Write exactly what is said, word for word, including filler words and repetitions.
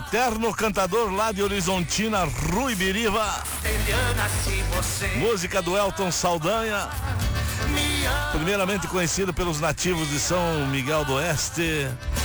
eterno cantador lá de Horizontina, Rui Biriva. Música do Elton Saldanha, primeiramente conhecido pelos nativos de São Miguel do Oeste.